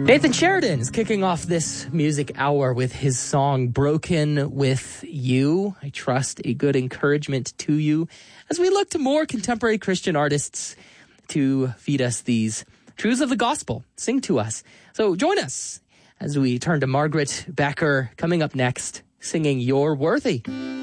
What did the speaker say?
Nathan Sheridan is kicking off this music hour with his song Broken With You. I trust a good encouragement to you as we look to more contemporary Christian artists to feed us these truths of the gospel, sing to us. So join us as we turn to Margaret Becker coming up next, singing You're Worthy.